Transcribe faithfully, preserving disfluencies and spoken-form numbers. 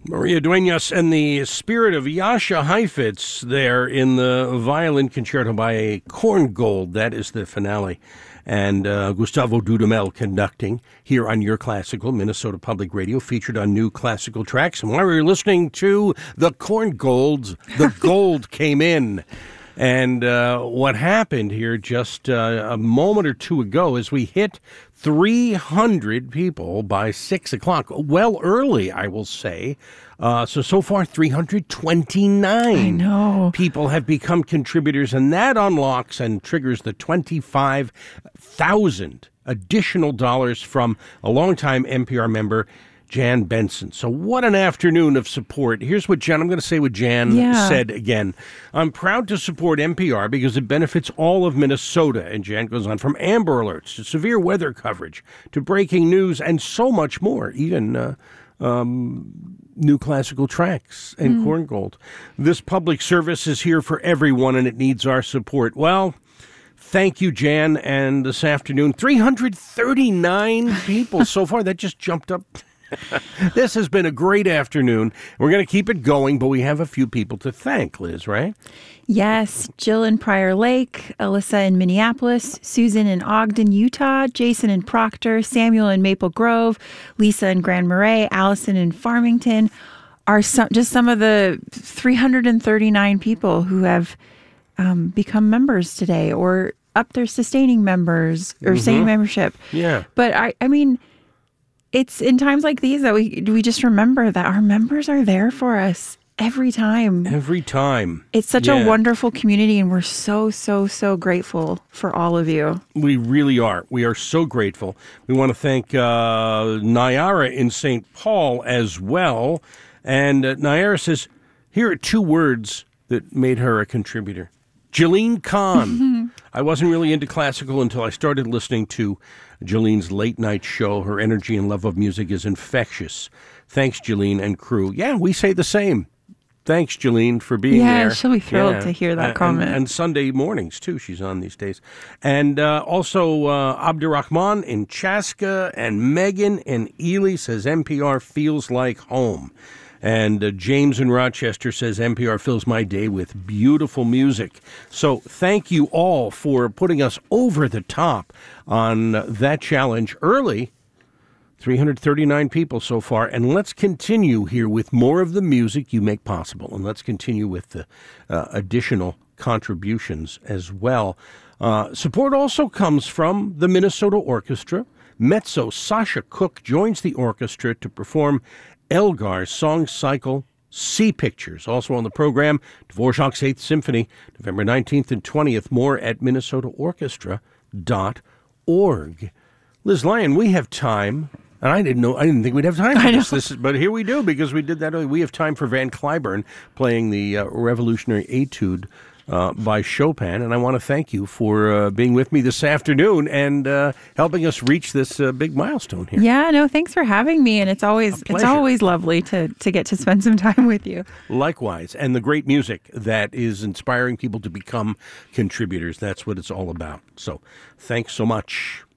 Maria Dueñas and the spirit of Jascha Heifetz there in the violin concerto by Korngold. That is the finale. And uh, Gustavo Dudamel conducting here on Your Classical, Minnesota Public Radio, featured on New Classical Tracks. And while we were listening to the Korngolds, the gold came in. And uh, what happened here just uh, a moment or two ago is we hit three hundred people by six o'clock. Well early, I will say. Uh, so, so far, three hundred twenty-nine I know. people have become contributors, and that unlocks and triggers the twenty-five thousand additional dollars from a longtime N P R member, Jan Benson. So what an afternoon of support. Here's what Jan, I'm going to say what Jan yeah. said again. I'm proud to support N P R because it benefits all of Minnesota. And Jan goes on, from Amber Alerts to severe weather coverage to breaking news and so much more, even uh, um, New Classical Tracks and mm. Korngold. This public service is here for everyone and it needs our support. Well, thank you, Jan. And this afternoon, three hundred thirty-nine people so far. That just jumped up. This has been a great afternoon. We're going to keep it going, but we have a few people to thank, Liz, right? Yes, Jill in Prior Lake, Alyssa in Minneapolis, Susan in Ogden, Utah, Jason in Proctor, Samuel in Maple Grove, Lisa in Grand Marais, Allison in Farmington are some, just some of the three hundred thirty-nine people who have um, become members today or up their sustaining members or mm-hmm. sustaining membership. Yeah. But I, I mean... It's in times like these that we we just remember that our members are there for us every time. Every time. It's such yeah. a wonderful community, and we're so, so, so grateful for all of you. We really are. We are so grateful. We want to thank uh, Nayara in Saint Paul as well. And uh, Nayara says, here are two words that made her a contributor. Jilene Kahn. I wasn't really into classical until I started listening to Jalene's late night show. Her energy and love of music is infectious. Thanks, Jilene and crew. Yeah, we say the same. Thanks, Jilene, for being yeah, there. Yeah, she'll be thrilled yeah. to hear that and, comment. And, and Sunday mornings, too, she's on these days. And uh, also uh, Abdurrahman in Chaska and Megan in Ely says N P R feels like home. And uh, James in Rochester says N P R fills my day with beautiful music. So thank you all for putting us over the top on uh, that challenge early. three hundred thirty-nine people so far. And let's continue here with more of the music you make possible. And let's continue with the uh, additional contributions as well. Uh, support also comes from the Minnesota Orchestra. Mezzo Sasha Cook joins the orchestra to perform Elgar's song cycle, Sea Pictures. Also on the program, Dvorak's Eighth Symphony, November nineteenth and twentieth. More at minnesota orchestra dot org. Liz Lyon, we have time, and I didn't know, I didn't think we'd have time for this, this is, but here we do, because we did that early. We have time for Van Cliburn playing the uh, Revolutionary Etude Uh, by Chopin, and I want to thank you for uh, being with me this afternoon and uh, helping us reach this uh, big milestone here. Yeah, no, thanks for having me, and it's always it's always lovely to to get to spend some time with you. Likewise, and the great music that is inspiring people to become contributors. That's what it's all about. So, thanks so much.